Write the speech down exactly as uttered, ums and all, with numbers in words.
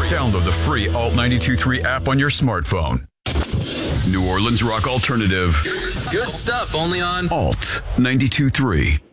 Download the free Alt ninety-two point three app on your smartphone. New Orleans rock alternative. Good stuff, only on Alt ninety-two point three.